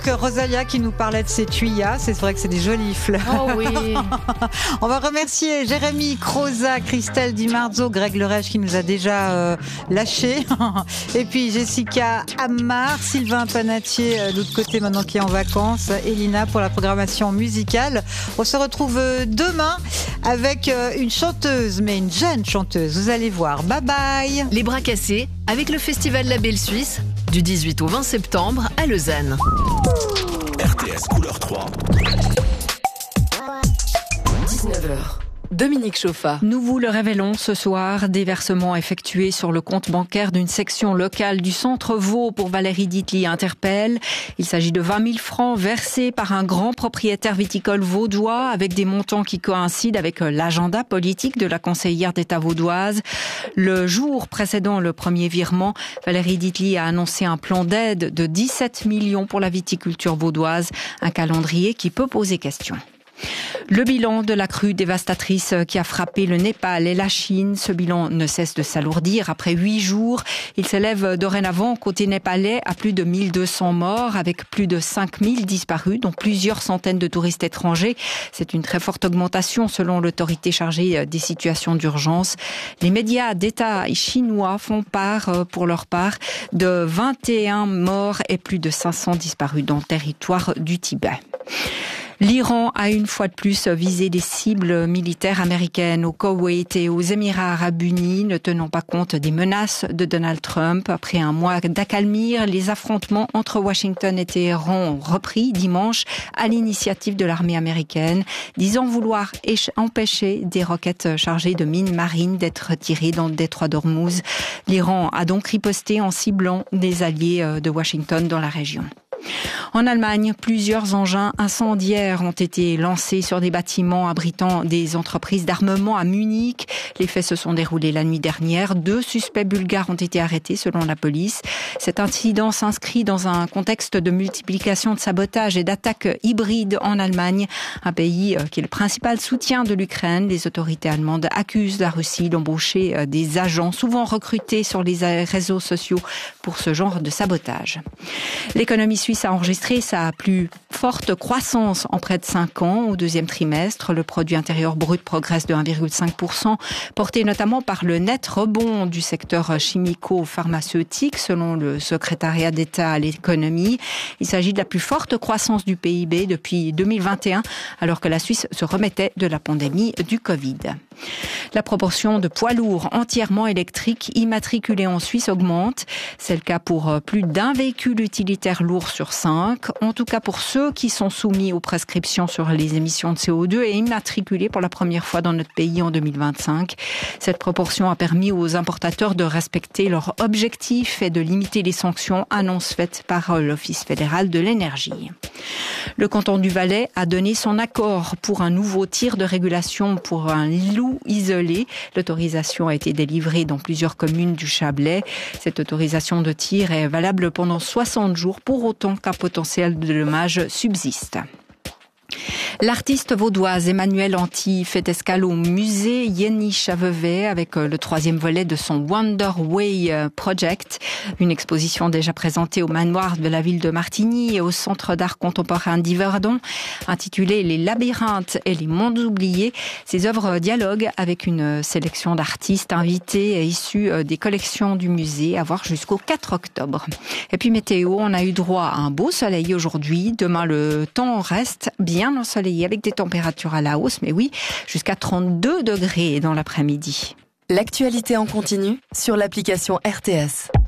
Rosalia qui nous parlait de ses tuyas, c'est vrai que c'est des jolies fleurs. Oh oui. On va remercier Jérémy Croza, Christelle Di Marzo, Greg Lerèche qui nous a déjà lâchés. Et puis Jessica Ammar, Sylvain Panatier de l'autre côté maintenant qui est en vacances, Elina pour la programmation musicale. On se retrouve demain avec une chanteuse, mais une jeune chanteuse. Vous allez voir. Bye bye. Les bras cassés avec le Festival La Belle Suisse du 18 au 20 septembre à Lausanne. RTS Couleur 3. 19h. Dominique Chauffa. Nous vous le révélons ce soir, des versements effectués sur le compte bancaire d'une section locale du Centre Vaud pour Valérie Ditli interpelle. Il s'agit de 20 000 francs versés par un grand propriétaire viticole vaudois avec des montants qui coïncident avec l'agenda politique de la conseillère d'État vaudoise. Le jour précédant le premier virement, Valérie Ditli a annoncé un plan d'aide de 17 millions pour la viticulture vaudoise, un calendrier qui peut poser question. Le bilan de la crue dévastatrice qui a frappé le Népal et la Chine, ce bilan ne cesse de s'alourdir après 8 jours. Il s'élève dorénavant côté népalais à plus de 1200 morts avec plus de 5000 disparus, dont plusieurs centaines de touristes étrangers. C'est une très forte augmentation selon l'autorité chargée des situations d'urgence. Les médias d'État chinois font part, pour leur part, de 21 morts et plus de 500 disparus dans le territoire du Tibet. L'Iran a une fois de plus visé des cibles militaires américaines au Koweït et aux Émirats arabes unis, ne tenant pas compte des menaces de Donald Trump. Après un mois d'accalmie, les affrontements entre Washington et Téhéran ont repris dimanche à l'initiative de l'armée américaine, disant vouloir empêcher des roquettes chargées de mines marines d'être tirées dans le détroit d'Ormuz. L'Iran a donc riposté en ciblant des alliés de Washington dans la région. En Allemagne, plusieurs engins incendiaires ont été lancés sur des bâtiments abritant des entreprises d'armement à Munich. Les faits se sont déroulés la nuit dernière. 2 suspects bulgares ont été arrêtés selon la police. Cet incident s'inscrit dans un contexte de multiplication de sabotages et d'attaques hybrides en Allemagne, un pays qui est le principal soutien de l'Ukraine. Les autorités allemandes accusent la Russie d'embaucher des agents souvent recrutés sur les réseaux sociaux pour ce genre de sabotage. L'économie suisse a enregistré sa plus forte croissance en près de 5 ans. Au deuxième trimestre, le produit intérieur brut progresse de 1,5%, porté notamment par le net rebond du secteur chimico-pharmaceutique, selon le secrétariat d'État à l'économie. Il s'agit de la plus forte croissance du PIB depuis 2021, alors que la Suisse se remettait de la pandémie du Covid. La proportion de poids lourds entièrement électriques immatriculés en Suisse augmente. C'est le cas pour plus d'un véhicule utilitaire lourd sur 5. En tout cas pour ceux qui sont soumis aux prescriptions sur les émissions de CO2 et immatriculés pour la première fois dans notre pays en 2025. Cette proportion a permis aux importateurs de respecter leurs objectifs et de limiter les sanctions, annonce faite par l'Office fédéral de l'énergie. Le canton du Valais a donné son accord pour un nouveau tir de régulation pour un loup isolé. L'autorisation a été délivrée dans plusieurs communes du Chablais. Cette autorisation de tir est valable pendant 60 jours, pour autant qu'un potentiel de dommages subsiste. L'artiste vaudoise Emmanuelle Anti fait escale au musée Yéniche à Vevey avec le 3e volet de son Wonder Way Project, une exposition déjà présentée au manoir de la ville de Martigny et au Centre d'art contemporain d'Yverdon, intitulée Les labyrinthes et les mondes oubliés. Ces œuvres dialoguent avec une sélection d'artistes invités et issus des collections du musée, à voir jusqu'au 4 octobre. Et puis météo, on a eu droit à un beau soleil aujourd'hui. Demain, le temps reste bien ensoleillé avec des températures à la hausse, mais oui, jusqu'à 32 degrés dans l'après-midi. L'actualité en continu sur l'application RTS.